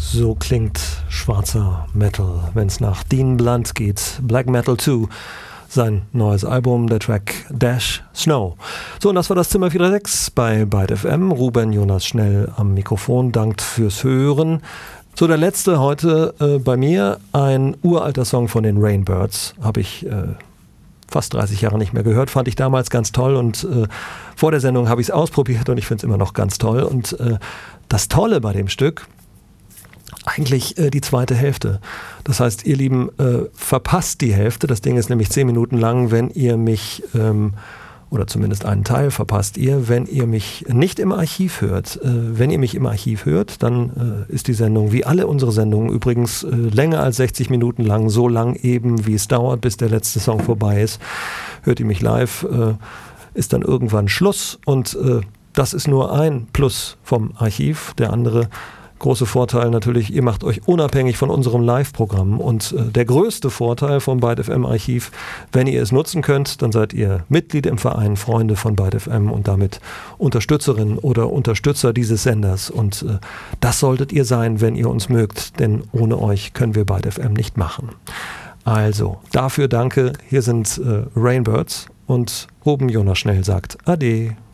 So klingt schwarzer Metal, wenn es nach Dean Blunt geht. Black Metal 2, sein neues Album, der Track Dash Snow. So, und das war das Zimmer 436 bei Byte FM. Ruben Jonas Schnell am Mikrofon, dankt fürs Hören. So, der letzte heute bei mir, ein uralter Song von den Rainbirds, habe ich fast 30 Jahre nicht mehr gehört, fand ich damals ganz toll und vor der Sendung habe ich es ausprobiert und ich finde es immer noch ganz toll. Und das Tolle bei dem Stück, eigentlich die zweite Hälfte. Das heißt, ihr Lieben, verpasst die Hälfte. Das Ding ist nämlich 10 Minuten lang, wenn ihr mich, oder zumindest einen Teil verpasst ihr, wenn ihr mich nicht im Archiv hört. Wenn ihr mich im Archiv hört, dann ist die Sendung, wie alle unsere Sendungen übrigens, länger als 60 Minuten lang, so lang eben, wie es dauert, bis der letzte Song vorbei ist. Hört ihr mich live, ist dann irgendwann Schluss und das ist nur ein Plus vom Archiv. Der andere große Vorteil natürlich, ihr macht euch unabhängig von unserem Live-Programm und der größte Vorteil vom Byte FM Archiv, wenn ihr es nutzen könnt, dann seid ihr Mitglied im Verein Freunde von Byte FM und damit Unterstützerin oder Unterstützer dieses Senders und das solltet ihr sein, wenn ihr uns mögt, denn ohne euch können wir Byte FM nicht machen. Also, dafür danke, hier sind Rainbirds und Ruben Jonas Schnell sagt Ade.